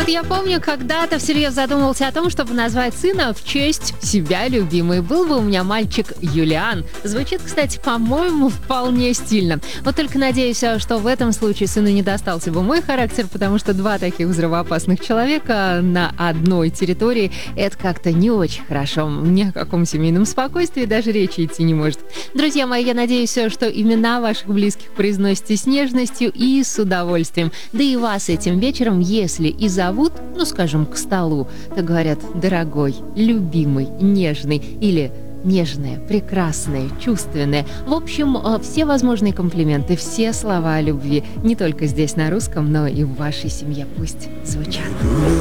Вот я помню, когда-то всерьез задумывался о том, чтобы назвать сына в честь себя любимой. Был бы у меня мальчик Юлиан. Звучит, кстати, по-моему, вполне стильно. Вот только надеюсь, что в этом случае сыну не достался бы мой характер, потому что два таких взрывоопасных человека на одной территории — это как-то не очень хорошо. Ни о каком семейном спокойствии даже речи идти не может. Друзья мои, я надеюсь, что имена ваших близких произносите с нежностью и с удовольствием. Да и вас этим вечером, если и зовут, ну, скажем, к столу, то говорят «дорогой», «любимый», «нежный» или нежное, прекрасное, чувственное. В общем, все возможные комплименты, все слова о любви, не только здесь на русском, но и в вашей семье пусть звучат.